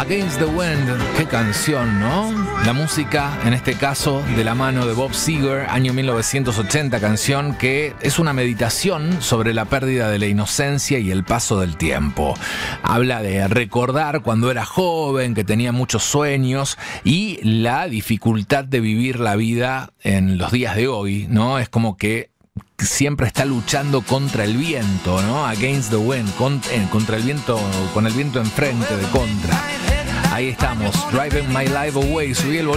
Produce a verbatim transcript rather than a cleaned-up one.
Against the Wind, qué canción, ¿no? La música, en este caso, de la mano de Bob Seger, año mil novecientos ochenta, canción que es una meditación sobre la pérdida de la inocencia y el paso del tiempo. Habla de recordar cuando era joven, que tenía muchos sueños y la dificultad de vivir la vida en los días de hoy, ¿no? Es como que siempre está luchando contra el viento, ¿no? Against the wind, contra, eh, contra el viento, con el viento enfrente, de contra. Ahí estamos, Driving My Life Away. Subí el